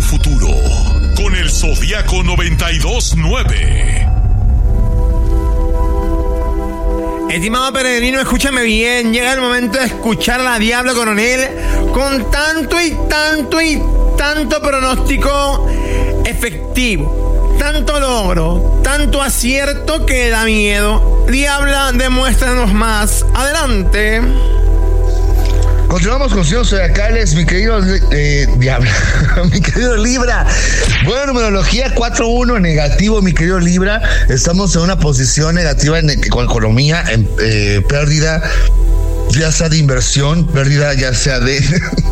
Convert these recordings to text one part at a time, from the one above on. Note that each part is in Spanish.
futuro con el Zodiaco 92.9. Estimado peregrino, escúchame bien. Llega el momento de escuchar a la Diabla Coronel con tanto pronóstico efectivo, tanto logro, tanto acierto que da miedo. Diabla, demuéstranos más. Adelante. Continuamos con señor Zodiacales, mi querido Diabla, mi querido Libra. Bueno, numerología 4-1 negativo, mi querido Libra. Estamos en una posición negativa con economía, en pérdida, ya sea de inversión, pérdida ya sea de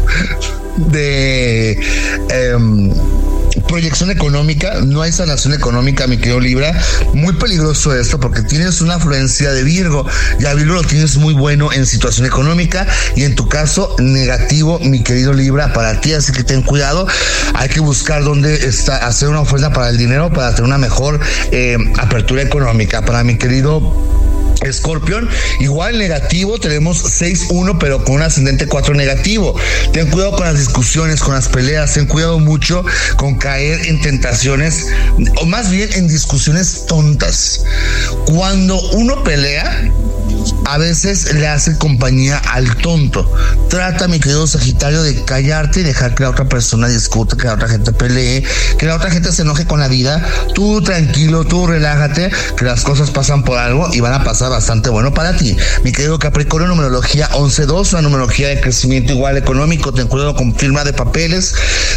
proyección económica. No hay sanación económica, mi querido Libra. Muy peligroso esto porque tienes una afluencia de Virgo. Ya Virgo lo tienes muy bueno en situación económica y en tu caso negativo, mi querido Libra, para ti. Así que ten cuidado. Hay que buscar dónde está, hacer una oferta para el dinero para tener una mejor apertura económica. Para mi querido Escorpión, igual negativo, tenemos 6-1, pero con un ascendente 4 negativo. Ten cuidado con las discusiones, con las peleas, ten cuidado mucho con caer en tentaciones, o más bien en discusiones tontas. Cuando uno pelea, a veces le hace compañía al tonto. Trata, mi querido Sagitario, de callarte y dejar que la otra persona discuta, que la otra gente pelee, que la otra gente se enoje con la vida. Tú tranquilo, tú relájate, que las cosas pasan por algo y van a pasar bastante bueno para ti. Mi querido Capricornio, numerología 11-2, una numerología de crecimiento igual económico. Ten cuidado con firma de papeles,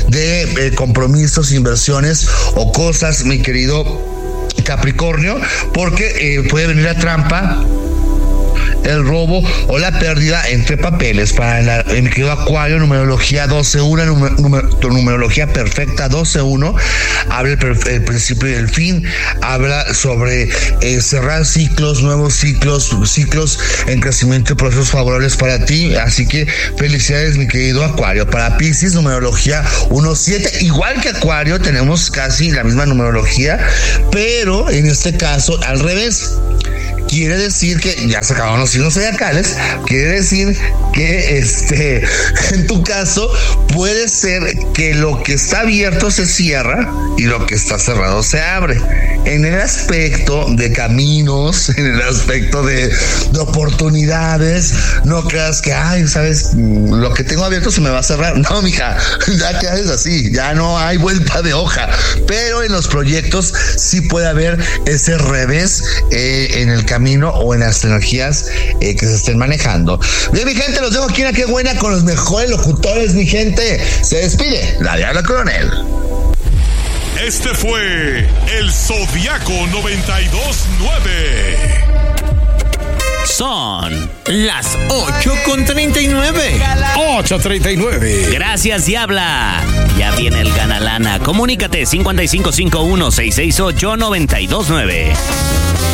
de compromisos, inversiones o cosas, mi querido Capricornio, porque puede venir la trampa, el robo o la pérdida entre papeles. Para mi querido Acuario, numerología 12-1, numerología perfecta 12-1, habla el principio y el fin, habla sobre cerrar ciclos, nuevos ciclos en crecimiento y procesos favorables para ti. Así que felicidades, mi querido Acuario. Para Piscis, numerología 1-7, igual que Acuario, tenemos casi la misma numerología, pero en este caso al revés. Quiere decir que ya se acabaron los signos zodiacales. Quiere decir que en tu caso puede ser que lo que está abierto se cierra y lo que está cerrado se abre. En el aspecto de caminos, en el aspecto de oportunidades, no creas que, sabes, lo que tengo abierto se me va a cerrar. No, mija, ya que haces así, ya no hay vuelta de hoja. Pero en los proyectos sí puede haber ese revés en el camino o en las energías que se estén manejando. Bien, mi gente, los dejo aquí en La Qué Buena con los mejores locutores, mi gente. Se despide la Diabla Coronel. Este fue el Zodiaco 92.9. Son las 8:39. 8:39. Gracias, Diabla. Ya viene el Gana Lana. Comunícate 5551-668-929.